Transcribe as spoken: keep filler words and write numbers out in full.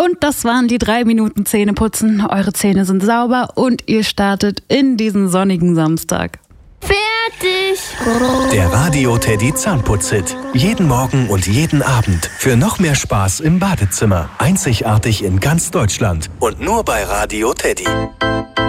Und das waren die drei Minuten Zähneputzen. Eure Zähne sind sauber und ihr startet in diesen sonnigen Samstag. Fertig! Der Radio Teddy Zahnputz-Hit. Jeden Morgen und jeden Abend. Für noch mehr Spaß im Badezimmer. Einzigartig in ganz Deutschland. Und nur bei Radio Teddy.